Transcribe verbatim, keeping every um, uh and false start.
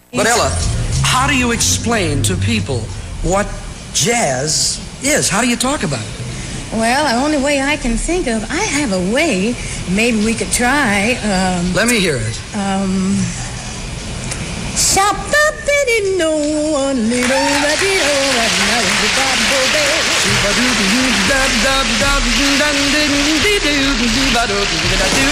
But Ella, how do you explain to people what jazz is? How do you talk about it? Well, the only way I can think of, I have a way. Maybe we could try. Um, Let me hear it. Um, Shop up didn't know one little